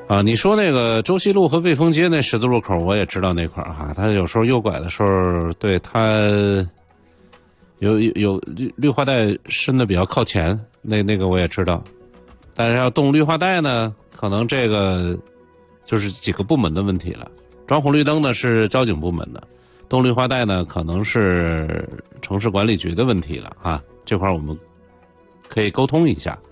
啊，你说那个周西路和卫风街那十字路口，我也知道那块儿哈，它有时候右拐的时候，对它有绿化带伸的比较靠前，那个我也知道，但是要动绿化带呢，可能这个就是几个部门的问题了。装红绿灯呢是交警部门的，动绿化带呢可能是城市管理局的问题了啊，这块我们可以沟通一下。